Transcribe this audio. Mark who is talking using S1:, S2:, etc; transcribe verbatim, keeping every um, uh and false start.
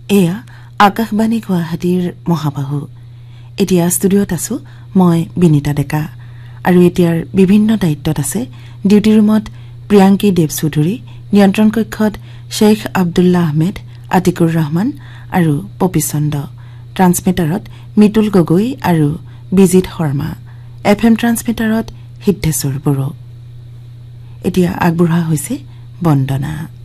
S1: এয়া আকাশবাণী গুৱাহাটীৰ মহাবাহু। এতিয়া ষ্টুডিঅ'ত আছো মই বিনীতা ডেকা আৰু এতিয়াৰ বিভিন্ন দায়িত্বত আছে ডিউটি ৰুমত প্ৰিয়াংকী দেৱ চৌধুৰী, নিয়ন্ত্ৰণ কক্ষত শ্বেইখ আব্দুল্লাহ আহমেদ, আতিকুৰ ৰহমান আৰু পপিচন্দ, ট্ৰান্সমিটাৰত মিতুল গগৈ আৰু বিজিত শৰ্মা, এফ এম ট্ৰান্সমিটাৰত সিদ্ধেশ্বৰ বড়ো। এতিয়া আগবঢ়োৱা হৈছে বন্দনা।